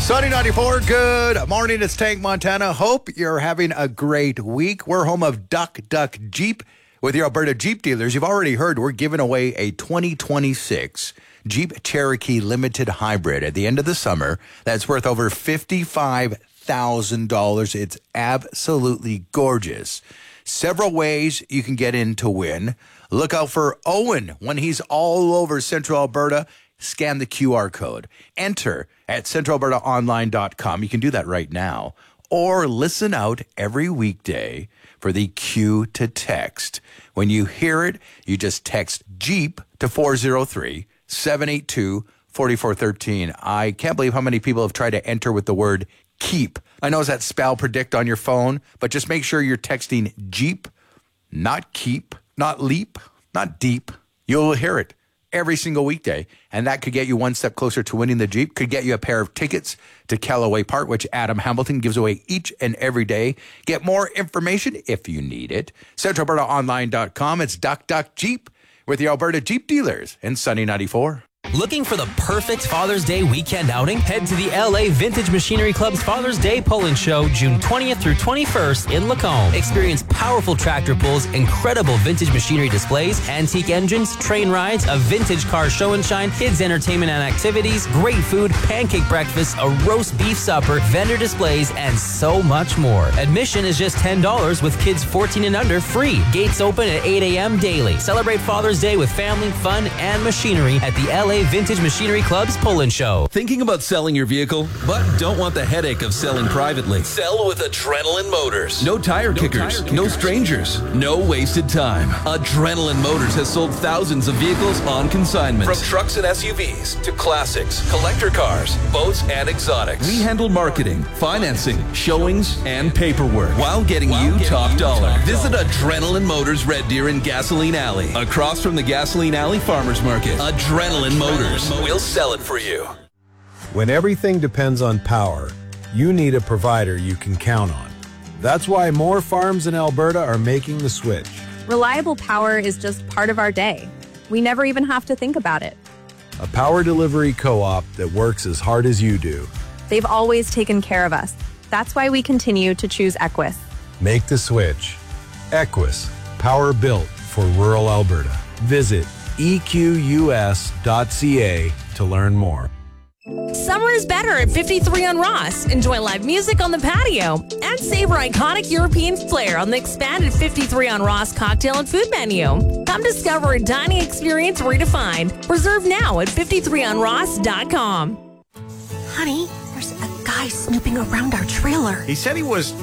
Sunny 94, good morning. It's Tank Montana. Hope you're having a great week. We're home of Duck Jeep with your Alberta Jeep dealers. You've already heard we're giving away a 2026 Jeep Cherokee Limited Hybrid at the end of the summer. That's worth over $55,000. It's absolutely gorgeous. Several ways you can get in to win. Look out for Owen when he's all over Central Alberta. Scan the QR code. Enter at centralalbertaonline.com. You can do that right now. Or listen out every weekday for the cue to text. When you hear it, you just text Jeep to 403-782-4413. I can't believe how many people have tried to enter with the word keep. I know it's that spell predict on your phone, but just make sure you're texting Jeep, not keep, not leap, not deep. You'll hear it every single weekday, and that could get you one step closer to winning the Jeep. Could get you a pair of tickets to Callaway Park, which Adam Hamilton gives away each and every day. Get more information if you need it. CentralAlbertaOnline.com. It's Duck Jeep with the Alberta Jeep dealers in Sunny 94. Looking for the perfect Father's Day weekend outing? Head to the LA Vintage Machinery Club's Father's Day Pull-In Show, June 20th through 21st in Lacombe. Experience powerful tractor pulls, incredible vintage machinery displays, antique engines, train rides, a vintage car show and shine, kids entertainment and activities, great food, pancake breakfast, a roast beef supper, vendor displays, and so much more. Admission is just $10 with kids 14 and under free. Gates open at 8 a.m. daily. Celebrate Father's Day with family, fun, and machinery at the LA Vintage Machinery Club's Pull-In Show. Thinking about selling your vehicle, but don't want the headache of selling privately? Sell with Adrenaline Motors. No tire kickers, no strangers, no wasted time. Adrenaline Motors has sold thousands of vehicles on consignment. From trucks and SUVs to classics, collector cars, boats, and exotics. We handle marketing, financing, showings, and paperwork while getting you top dollar. Visit Adrenaline Motors Red Deer in Gasoline Alley, across from the Gasoline Alley Farmers Market. Adrenaline Motors. We'll sell it for you. When everything depends on power, you need a provider you can count on. That's why more farms in Alberta are making the switch. Reliable power is just part of our day. We never even have to think about it. A power delivery co-op that works as hard as you do. They've always taken care of us. That's why we continue to choose Equus. Make the switch. Equus, power built for rural Alberta. Visit equs.ca to learn more. Summer is better at 53 on Ross. Enjoy live music on the patio and savor iconic European flair on the expanded 53 on Ross cocktail and food menu. Come discover a dining experience redefined. Reserve now at 53onross.com. Honey, there's a guy snooping around our trailer. He said he was